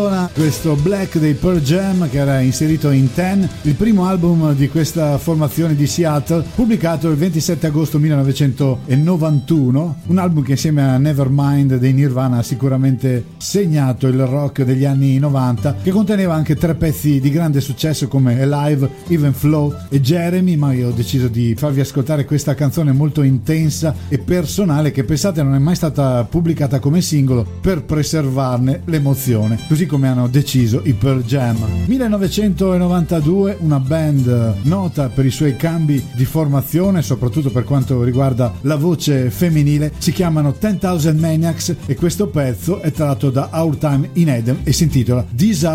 Questo Black dei Pearl Jam, che era inserito in Ten, il primo album di questa formazione di Seattle, pubblicato il 27 agosto 1991, un album che insieme a Nevermind dei Nirvana ha sicuramente segnato il rock degli anni 90, che conteneva anche 3 pezzi di grande successo come Alive, Even Flow e Jeremy, ma io ho deciso di farvi ascoltare questa canzone molto intensa e personale che, pensate, non è mai stata pubblicata come singolo per preservarne l'emozione, così come hanno deciso i Pearl Jam. 1992, una band nota per i suoi cambi di formazione, soprattutto per quanto riguarda la voce femminile, si chiamano 10,000 Maniacs e questo pezzo è tratto da Our Time in Eden e si intitola These